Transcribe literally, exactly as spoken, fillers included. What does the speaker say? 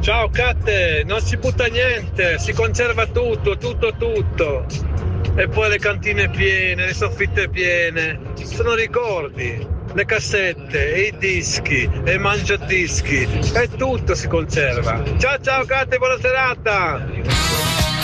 Ciao Catte, non si butta niente, si conserva tutto, tutto, tutto. E poi le cantine piene, le soffitte piene, sono ricordi. Le cassette, e i dischi, e i mangiadischi, e tutto si conserva. Ciao ciao Catte, buona serata!